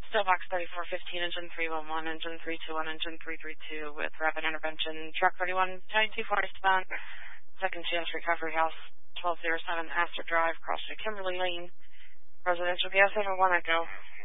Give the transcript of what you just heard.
Still box 3415, engine 311, engine 321, engine 332 with rapid intervention. Truck 31, 924 eastbound, Second Chance Recovery House, 1207 Astor Drive, cross to Kimberly Lane. Residential gas over 1 Echo.